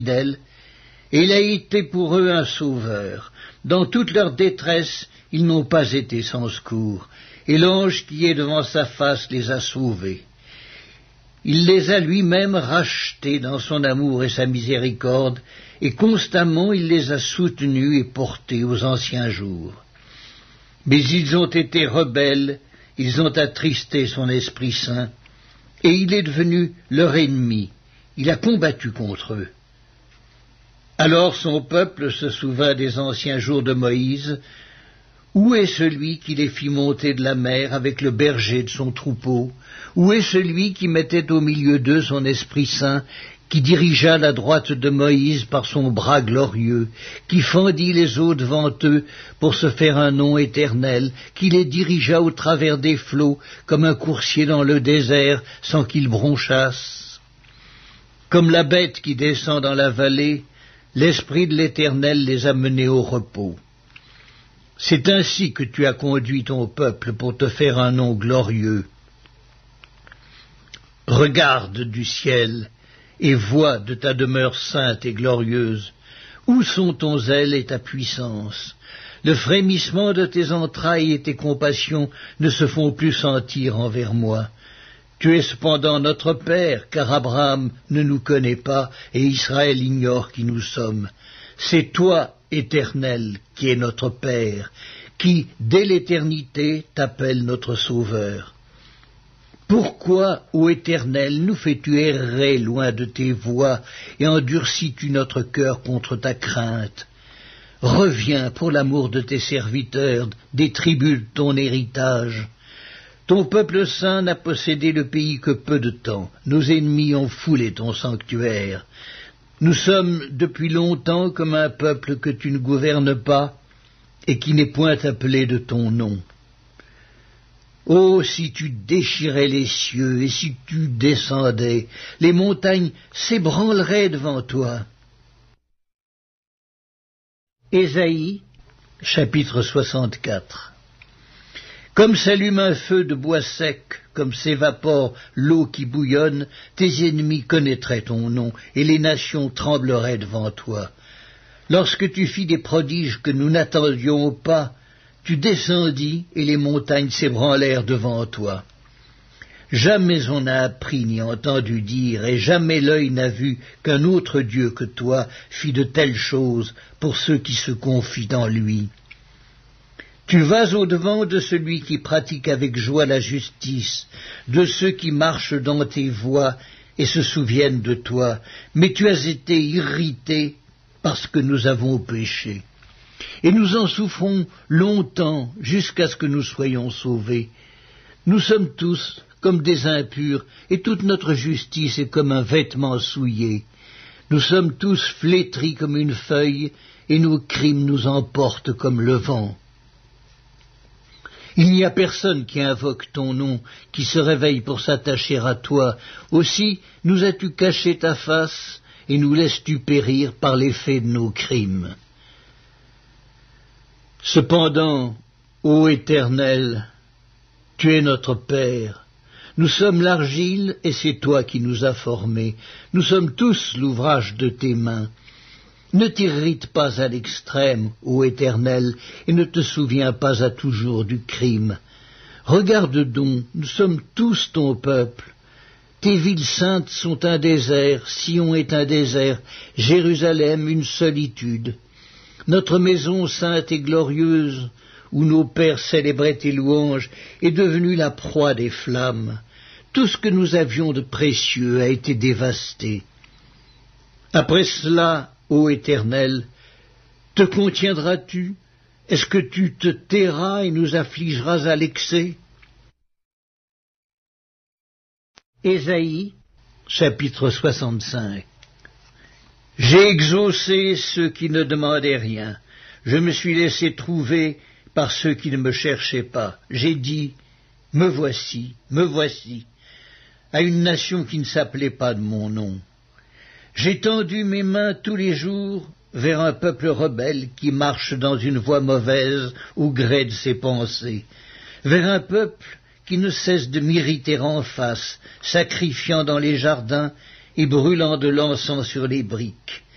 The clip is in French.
fidèles, et il a été pour eux un sauveur. Dans toute leur détresse, ils n'ont pas été sans secours, et l'ange qui est devant sa face les a sauvés. Il les a lui-même rachetés dans son amour et sa miséricorde, et constamment il les a soutenus et portés aux anciens jours. Mais ils ont été rebelles, ils ont attristé son Esprit Saint, et il est devenu leur ennemi, il a combattu contre eux. Alors son peuple se souvint des anciens jours de Moïse. Où est celui qui les fit monter de la mer avec le berger de son troupeau? Où est celui qui mettait au milieu d'eux son Esprit Saint, qui dirigea la droite de Moïse par son bras glorieux, qui fendit les eaux devant eux pour se faire un nom éternel, qui les dirigea au travers des flots comme un coursier dans le désert sans qu'ils bronchassent? Comme la bête qui descend dans la vallée, l'Esprit de l'Éternel les a menés au repos. C'est ainsi que tu as conduit ton peuple pour te faire un nom glorieux. Regarde du ciel et vois de ta demeure sainte et glorieuse. Où sont ton zèle et ta puissance? Le frémissement de tes entrailles et tes compassions ne se font plus sentir envers moi. Tu es cependant notre Père, car Abraham ne nous connaît pas et Israël ignore qui nous sommes. C'est toi, Éternel, qui es notre Père, qui, dès l'éternité, t'appelle notre Sauveur. Pourquoi, ô Éternel, nous fais-tu errer loin de tes voies et endurcis-tu notre cœur contre ta crainte? Reviens pour l'amour de tes serviteurs, des tribus de ton héritage. Ton peuple saint n'a possédé le pays que peu de temps. Nos ennemis ont foulé ton sanctuaire. Nous sommes depuis longtemps comme un peuple que tu ne gouvernes pas et qui n'est point appelé de ton nom. Oh, si tu déchirais les cieux et si tu descendais, les montagnes s'ébranleraient devant toi. Ésaïe, chapitre 64. Comme s'allume un feu de bois sec, comme s'évapore l'eau qui bouillonne, tes ennemis connaîtraient ton nom, et les nations trembleraient devant toi. Lorsque tu fis des prodiges que nous n'attendions pas, tu descendis, et les montagnes s'ébranlèrent devant toi. Jamais on n'a appris ni entendu dire, et jamais l'œil n'a vu qu'un autre Dieu que toi fit de telles choses pour ceux qui se confient en lui. Tu vas au-devant de celui qui pratique avec joie la justice, de ceux qui marchent dans tes voies et se souviennent de toi, mais tu as été irrité parce que nous avons péché. Et nous en souffrons longtemps jusqu'à ce que nous soyons sauvés. Nous sommes tous comme des impurs, et toute notre justice est comme un vêtement souillé. Nous sommes tous flétris comme une feuille, et nos crimes nous emportent comme le vent. Il n'y a personne qui invoque ton nom, qui se réveille pour s'attacher à toi. Aussi nous as-tu caché ta face, et nous laisses-tu périr par l'effet de nos crimes. Cependant, ô Éternel, tu es notre Père. Nous sommes l'argile, et c'est toi qui nous as formés. Nous sommes tous l'ouvrage de tes mains. Ne t'irrite pas à l'extrême, ô Éternel, et ne te souviens pas à toujours du crime. Regarde donc, nous sommes tous ton peuple. Tes villes saintes sont un désert, Sion est un désert, Jérusalem une solitude. Notre maison sainte et glorieuse, où nos pères célébraient tes louanges, est devenue la proie des flammes. Tout ce que nous avions de précieux a été dévasté. Après cela, ô Éternel, te contiendras-tu? Est-ce que tu te tairas et nous affligeras à l'excès? Ésaïe, chapitre 65. J'ai exaucé ceux qui ne demandaient rien. Je me suis laissé trouver par ceux qui ne me cherchaient pas. J'ai dit, me voici, à une nation qui ne s'appelait pas de mon nom. J'ai tendu mes mains tous les jours vers un peuple rebelle qui marche dans une voie mauvaise au gré de ses pensées, vers un peuple qui ne cesse de m'irriter en face, sacrifiant dans les jardins et brûlant de l'encens sur les briques.